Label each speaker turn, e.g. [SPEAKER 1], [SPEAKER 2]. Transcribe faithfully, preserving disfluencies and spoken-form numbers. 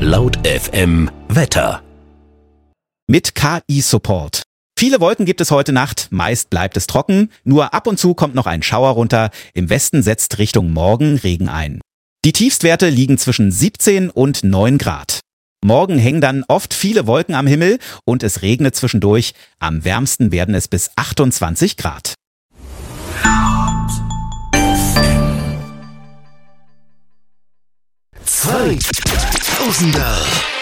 [SPEAKER 1] Laut F M Wetter.
[SPEAKER 2] Mit K I-Support. Viele Wolken gibt es heute Nacht, meist bleibt es trocken, nur ab und zu kommt noch ein Schauer runter, im Westen setzt Richtung Morgen Regen ein. Die Tiefstwerte liegen zwischen siebzehn und neun Grad. Morgen hängen dann oft viele Wolken am Himmel und es regnet zwischendurch, am wärmsten werden es bis achtundzwanzig Grad.
[SPEAKER 1] zweitausender